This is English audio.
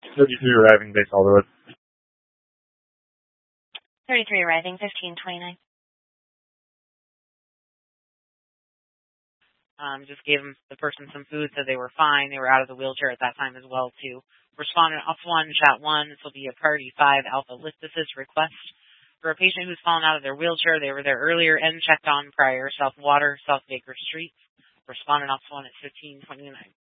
33 arriving base Alderwood. 33 arriving, 1529. Just gave the person some food, said they were fine. They were out of the wheelchair at that time as well, too. Respondent Alpha 1, Chat 1. This will be a Priority 5 Alpha Lift Assist request for a patient who's fallen out of their wheelchair. They were there earlier and checked on prior. South Water, South Baker Street. Respondent Alpha 1 at 1529.